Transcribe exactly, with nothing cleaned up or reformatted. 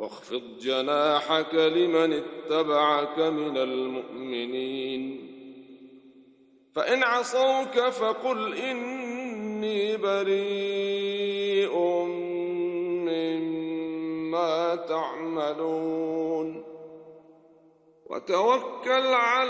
واخفض جناحك لمن اتبعك من المؤمنين فإن عصوك فقل إني بريء مما تعملون وتوكل على